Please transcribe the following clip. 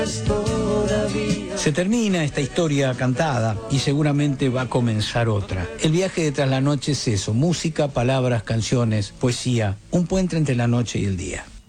Se termina esta historia cantada y seguramente va a comenzar otra. El viaje de Tras la Noche es eso: música, palabras, canciones, poesía, un puente entre la noche y el día.